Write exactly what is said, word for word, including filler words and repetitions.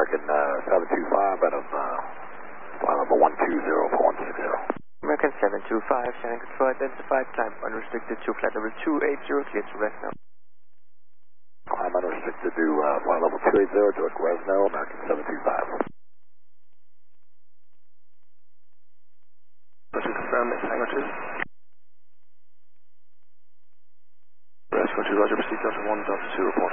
American uh, seven two five out of uh, flight level one two zero four one six zero. American seven two five, Shannon control identified, climb unrestricted to flight level two eight zero, clear to Resno. Climb unrestricted to uh, flight level two eight zero, direct Resno, American seven two five. Let's confirm it's hangar two. Resno two, Roger, proceed Delta one, Delta two, report.